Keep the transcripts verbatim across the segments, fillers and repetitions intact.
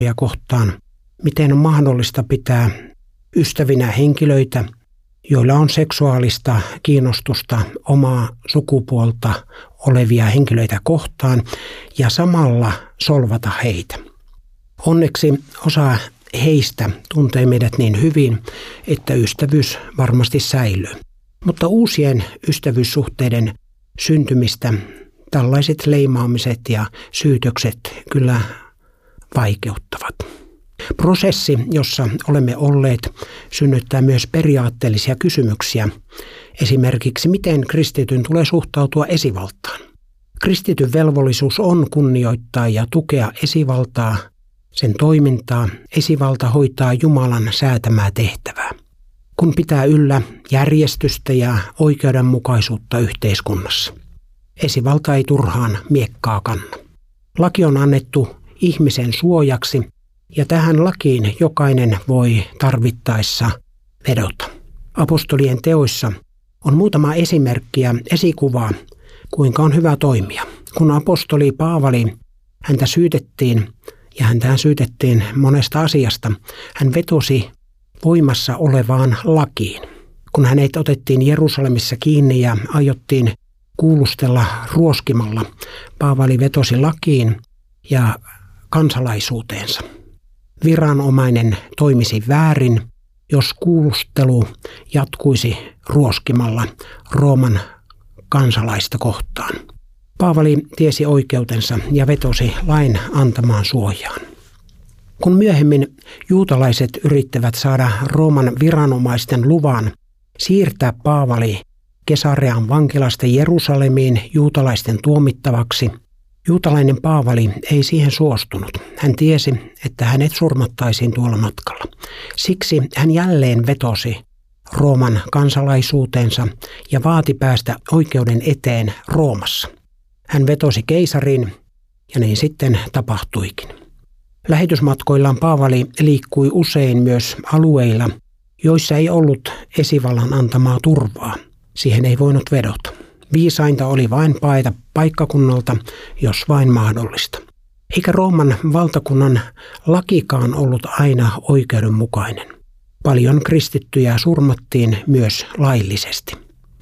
ja kohtaan, miten on mahdollista pitää ystävinä henkilöitä, joilla on seksuaalista kiinnostusta omaa sukupuolta olevia henkilöitä kohtaan ja samalla solvata heitä. Onneksi osa heistä tuntee meidät niin hyvin, että ystävyys varmasti säilyy. Mutta uusien ystävyyssuhteiden syntymistä tällaiset leimaamiset ja syytökset kyllä vaikeuttavat. Prosessi, jossa olemme olleet, synnyttää myös periaatteellisia kysymyksiä. Esimerkiksi, miten kristityn tulee suhtautua esivaltaan. Kristityn velvollisuus on kunnioittaa ja tukea esivaltaa, sen toimintaa. Esivalta hoitaa Jumalan säätämää tehtävää, kun pitää yllä järjestystä ja oikeudenmukaisuutta yhteiskunnassa. Esivalta ei turhaan miekkaa kanna. Laki on annettu ihmisen suojaksi ja tähän lakiin jokainen voi tarvittaessa vedota. Apostolien teoissa on muutama esimerkki ja esikuvaa, kuinka on hyvä toimia. Kun apostoli Paavali, häntä syytettiin ja häntä syytettiin monesta asiasta, hän vetosi voimassa olevaan lakiin. Kun hänet otettiin Jerusalemissa kiinni ja aiottiin kuulustella ruoskimalla, Paavali vetosi lakiin ja kansalaisuuteensa. Viranomainen toimisi väärin, jos kuulustelu jatkuisi ruoskimalla Rooman kansalaista kohtaan. Paavali tiesi oikeutensa ja vetosi lain antamaan suojaan. Kun myöhemmin juutalaiset yrittävät saada Rooman viranomaisten luvan siirtää Paavali Kesarean vankilasta Jerusalemiin juutalaisten tuomittavaksi, juutalainen Paavali ei siihen suostunut. Hän tiesi, että hänet surmattaisiin tuolla matkalla. Siksi hän jälleen vetosi Rooman kansalaisuutensa ja vaati päästä oikeuden eteen Roomassa. Hän vetosi keisariin ja niin sitten tapahtuikin. Lähetysmatkoillaan Paavali liikkui usein myös alueilla, joissa ei ollut esivallan antamaa turvaa. Siihen ei voinut vedota. Viisainta oli vain paeta paikkakunnalta, jos vain mahdollista. Eikä Rooman valtakunnan lakikaan ollut aina oikeudenmukainen. Paljon kristittyjä surmattiin myös laillisesti.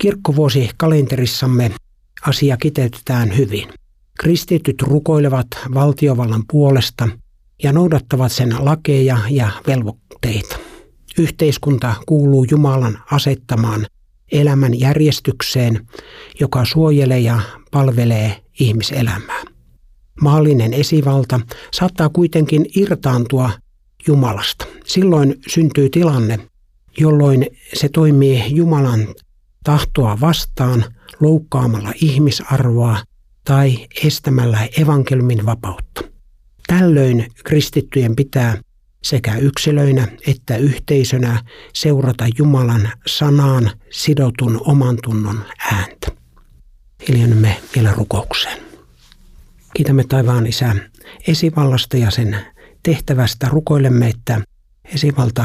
Kirkkovuosikalenterissamme asia kiteytetään hyvin. Kristityt rukoilevat valtiovallan puolesta ja noudattavat sen lakeja ja velvoitteita. Yhteiskunta kuuluu Jumalan asettamaan elämän järjestykseen, joka suojelee ja palvelee ihmiselämää. Maallinen esivalta saattaa kuitenkin irtaantua Jumalasta. Silloin syntyy tilanne, jolloin se toimii Jumalan tahtoa vastaan loukkaamalla ihmisarvoa tai estämällä evankeliumin vapautta. Tällöin kristittyjen pitää sekä yksilöinä että yhteisönä seurata Jumalan sanaan sidotun omantunnon ääntä. Hiljennymme vielä rukoukseen. Kiitämme taivaan Isä esivallasta ja sen tehtävästä. Rukoilemme, että esivalta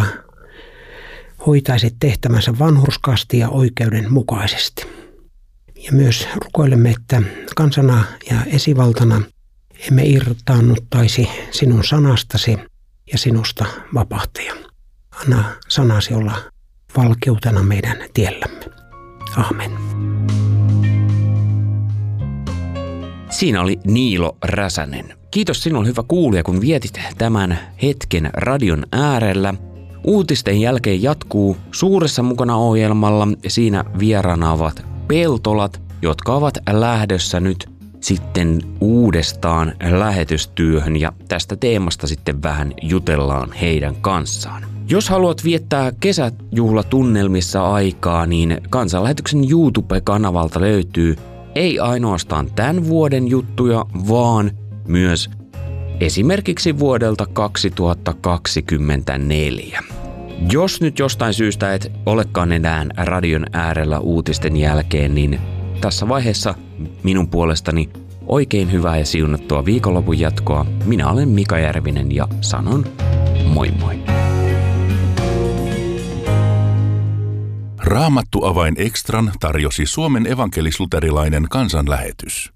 hoitaisi tehtävänsä vanhurskaasti ja oikeudenmukaisesti. Ja myös rukoilemme, että kansana ja esivaltana emme irtaannuttaisi sinun sanastasi ja sinusta vapahtaja. Anna sanasi olla valkeutena meidän tiellämme. Amen. Siinä oli Niilo Räsänen. Kiitos sinulle hyvä kuulija, kun vietit tämän hetken radion äärellä. Uutisten jälkeen jatkuu Suuressa mukana -ohjelmalla. Siinä vieraana ovat Peltolat, jotka ovat lähdössä nyt sitten uudestaan lähetystyöhön ja tästä teemasta sitten vähän jutellaan heidän kanssaan. Jos haluat viettää kesäjuhlatunnelmissa aikaa, niin Kansanlähetyksen YouTube-kanavalta löytyy ei ainoastaan tämän vuoden juttuja, vaan myös esimerkiksi vuodelta kaksituhattakaksikymmentäneljä. Jos nyt jostain syystä et olekaan enää radion äärellä uutisten jälkeen, niin tässä vaiheessa minun puolestani oikein hyvää ja siunattua viikonlopun jatkoa. Minä olen Mika Järvinen ja sanon moi moi. Raamattu avain ekstran tarjosi Suomen evankelis-luterilainen kansanlähetys.